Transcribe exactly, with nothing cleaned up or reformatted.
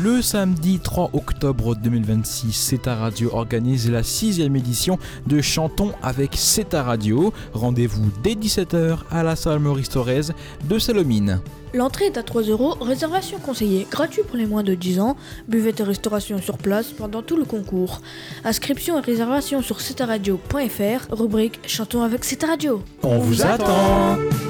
Le samedi trois octobre deux mille vingt-six, Ceta Radio organise la sixième édition de Chantons avec Ceta Radio. Rendez-vous dès dix-sept heures à la salle Maurice Thorez de Salomine. L'entrée est à trois euros, réservation conseillée, gratuit pour les moins de dix ans, buvette et restauration sur place pendant tout le concours. Inscription et réservation sur ceta radio point f r, rubrique Chantons avec Ceta Radio. On vous attend.